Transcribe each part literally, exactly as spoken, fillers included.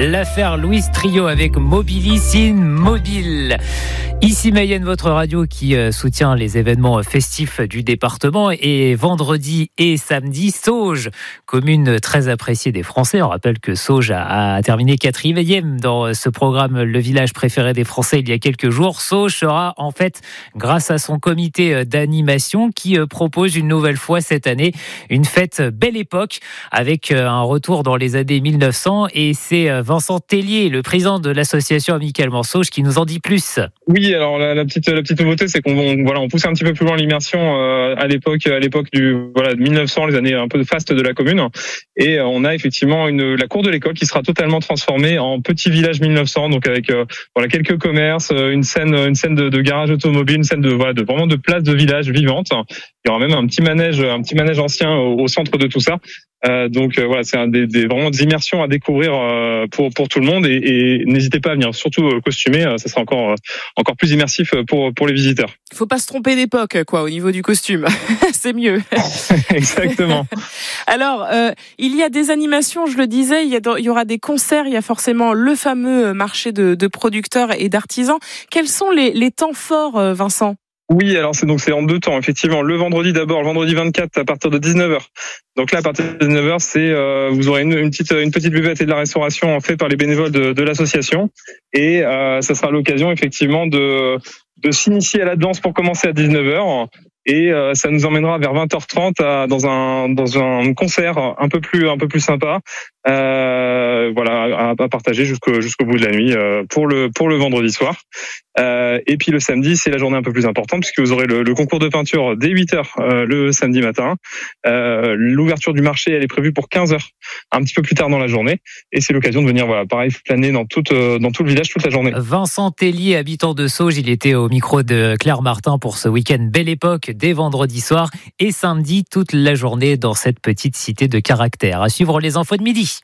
L'affaire Louise Trio avec Mobilicine Mobile. Ici Mayenne, votre radio qui soutient les événements festifs du département. Et vendredi et samedi, Sauges, commune très appréciée des Français. On rappelle que Sauges a, a terminé quatrième dans ce programme Le village préféré des Français il y a quelques jours. Sauges sera en fait, grâce à son comité d'animation qui propose une nouvelle fois cette année une fête Belle Époque avec un retour dans les années mille neuf cents. Et c'est Vincent Tellier, le président de l'association Amicalement Sauges, qui nous en dit plus. Oui, alors la, la petite la petite nouveauté, c'est qu'on on, voilà, on pousse un petit peu plus loin l'immersion euh, à l'époque à l'époque du voilà de mille neuf cents, les années un peu fastes de la commune, et euh, on a effectivement une la cour de l'école qui sera totalement transformée en petit village mille neuf cents, donc avec euh, voilà quelques commerces, une scène une scène de, de garage automobile, une scène de voilà de vraiment de place de village vivante. Il y aura même un petit manège un petit manège ancien au, au centre de tout ça. Euh, donc euh, voilà, c'est un des, des vraiment des immersions à découvrir euh, pour pour tout le monde, et, et n'hésitez pas à venir, surtout euh, costumé, euh, ça sera encore euh, encore plus immersif pour pour les visiteurs. Faut pas se tromper d'époque, quoi, au niveau du costume. C'est mieux. Exactement. Alors, euh, il y a des animations, je le disais, il y, a, il y aura des concerts, il y a forcément le fameux marché de, de producteurs et d'artisans. Quels sont les, les temps forts, Vincent ? Oui, alors c'est donc c'est en deux temps, effectivement. Le vendredi d'abord, le vendredi vingt-quatre à partir de dix-neuf heures. Donc là, à partir de dix-neuf heures, c'est euh, vous aurez une, une petite une petite buvette et de la restauration fait par les bénévoles de, de l'association, et euh, ça sera l'occasion effectivement de de s'initier à la danse pour commencer à dix-neuf heures. Et euh, ça nous emmènera vers vingt heures trente à, dans un dans un concert un peu plus un peu plus sympa, euh, voilà, à, à partager jusqu'au jusqu'au bout de la nuit euh, pour le pour le vendredi soir. Euh, et puis le samedi, c'est la journée un peu plus importante puisque vous aurez le, le concours de peinture dès huit heures euh, le samedi matin. Euh, l'ouverture du marché, elle est prévue pour quinze heures, un petit peu plus tard dans la journée, et c'est l'occasion de venir voilà pareil planer dans toute euh, dans tout le village toute la journée. Vincent Tellier, habitant de Sauges, il était au micro de Claire Martin pour ce week-end Belle Époque dès vendredi soir et samedi toute la journée dans cette petite cité de caractère. À suivre les infos de midi.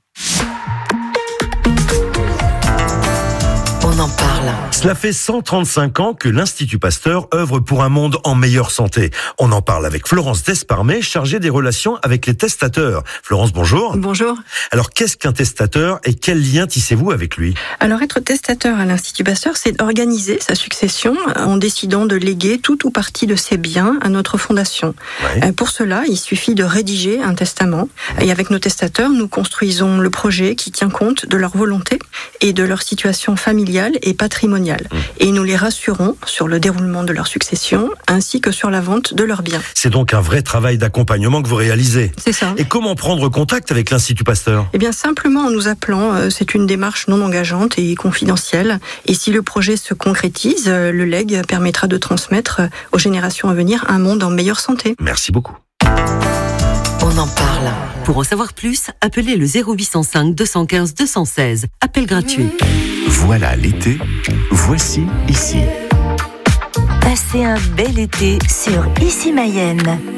On en parle. Cela fait cent trente-cinq ans que l'Institut Pasteur œuvre pour un monde en meilleure santé. On en parle avec Florence Desparmé, chargée des relations avec les testateurs. Florence, bonjour. Bonjour. Alors, qu'est-ce qu'un testateur et quel lien tissez-vous avec lui ? Alors, être testateur à l'Institut Pasteur, c'est organiser sa succession en décidant de léguer tout ou partie de ses biens à notre fondation. Ouais. Pour cela, il suffit de rédiger un testament. Et avec nos testateurs, nous construisons le projet qui tient compte de leur volonté et de leur situation familiale et patrimoniale. Mmh. Et nous les rassurons sur le déroulement de leur succession ainsi que sur la vente de leurs biens. C'est donc un vrai travail d'accompagnement que vous réalisez. C'est ça. Et comment prendre contact avec l'Institut Pasteur ? Eh bien, simplement en nous appelant. C'est une démarche non engageante et confidentielle. Et si le projet se concrétise, le legs permettra de transmettre aux générations à venir un monde en meilleure santé. Merci beaucoup. On en parle. Pour en savoir plus, appelez le zéro huit cent cinq deux cent quinze deux cent seize. Appel gratuit. Voilà l'été, voici Ici. Passez un bel été sur Ici Mayenne.